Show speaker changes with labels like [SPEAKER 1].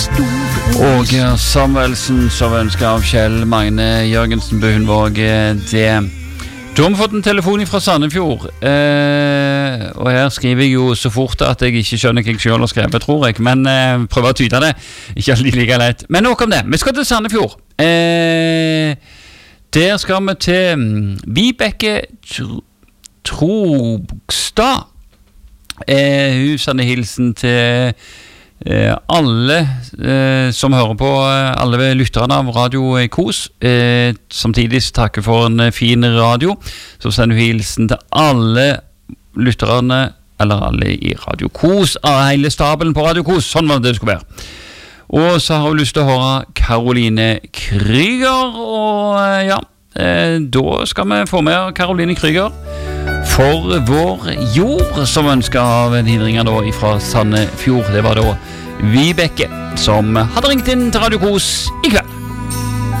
[SPEAKER 1] Åge Samuelsen som ønsker av Kjell Magne Jørgensen Buhundvåg det. Du har fått en telefon fra Sandefjord, og her skriver jeg jo så fort at jeg ikke skjønner hva jeg selv har skrevet, tror jeg, men prøver å tyde det, ikke alltid like lett. Men nok om det, vi skal til Sandefjord. Der skal vi til Vibeke Trogstad. Hun sender hilsen til alle som hører på, alle lytterne av Radio Kos, samtidig takker for en fin radio. Så sender vi hilsen til alle lytterne, eller alle i Radio Kos, hele stabelen på Radio Kos, sånn var det skulle være. Og så har vi lyst til å høre Caroline Krüger, og ja, da skal vi få med Caroline Krüger for vår jord, som ønsker av en hindringer da fra Sandefjord. Det var da Vibeke som hadde ringt inn til Radio Kos i kveld.